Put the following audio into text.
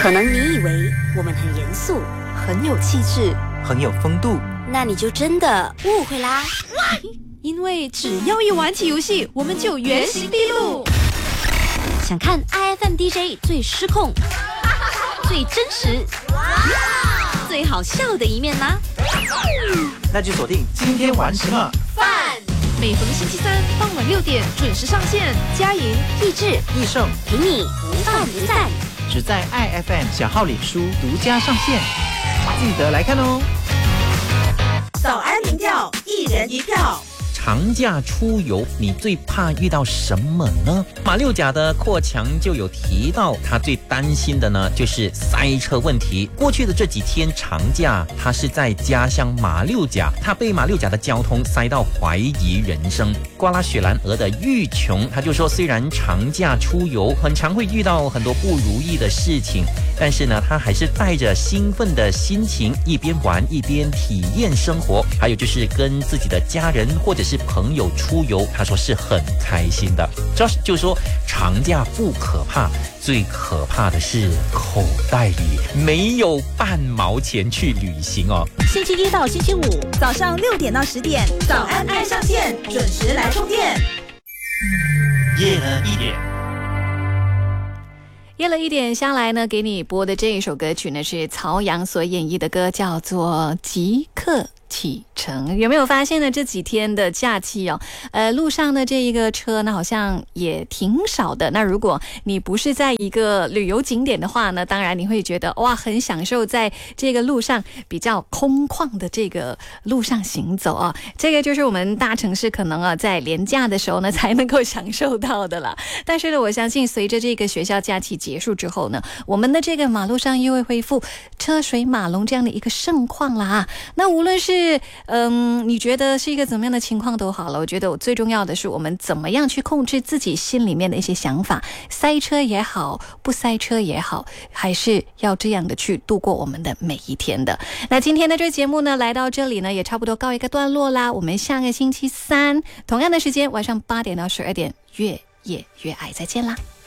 可能你以为我们很严肃， 很有气质， 很有风度， 那你就真的误会啦。 因为只要一玩起游戏，我们就原形毕露。 想看 IFM DJ 最失控、最真实、最好笑的一面吗？ 那就锁定今天玩什么饭。 每逢星期三傍晚6点准时上线，佳莹、 益智、 益盛， 陪你不饭不散。 只在 IFM 小号脸书独家上线，记得来看哦。 早安民调，一人一票。 长假出游，你最怕遇到什么呢？马六甲的阔强就有提到，他最担心的呢就是塞车问题。过去的这几天长假，他是在家乡马六甲，他被马六甲的交通塞到怀疑人生。刮拉雪兰莪的玉琼，他就说，虽然长假出游很常会遇到很多不如意的事情，但是呢，他还是带着兴奋的心情，一边玩一边体验生活。还有就是跟自己的家人或者是朋友出游，他说是很开心的。Josh 就说，长假不可怕，最可怕的是口袋里没有半毛钱去旅行哦。 星期一到星期五早上6点到10点，早安爱上线，准时来充电。 夜了一点。 夜了一点下来呢，给你播的这一首歌曲呢是曹阳所演绎的歌，叫做《即刻启程》。有没有发现呢？这几天的假期哦，路上的这一个车呢，好像也挺少的。那如果你不是在一个旅游景点的话呢，当然你会觉得哇，很享受在这个路上比较空旷的这个路上行走啊。这个就是我们大城市可能在连假的时候呢才能够享受到的了。但是呢，我相信随着这个学校假期结束之后呢，我们的这个马路上又会恢复车水马龙这样的一个盛况啦。那无论是你觉得是一个怎么样的情况都好了，我觉得最重要的是我们怎么样去控制自己心里面的一些想法，塞车也好，不塞车也好，还是要这样的去度过我们的每一天的。那今天的这节目呢，来到这里呢，也差不多告一个段落啦。我们下个星期三同样的时间，晚上8点到12点，越夜越爱，再见啦。